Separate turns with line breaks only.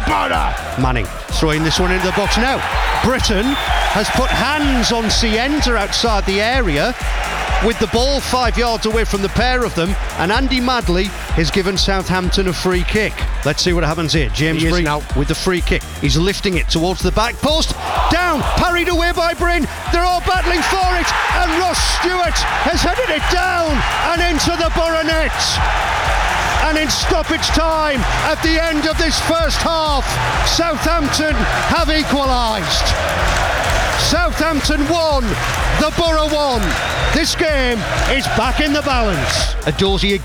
Manning throwing this one into the box now. Britton has put hands on Cienza outside the area with the ball 5 yards away from the pair of them, and Andy Madley has given Southampton a free kick. Let's see what happens here. James Breen with the free kick. He's lifting it towards the back post. Down, parried away by Bryn. They're all battling for it, and Ross Stewart has headed it down and into the Borough net. And in stoppage time at the end of this first half, Southampton have equalised. Southampton won, the Borough won. This game is back in the balance. Edozie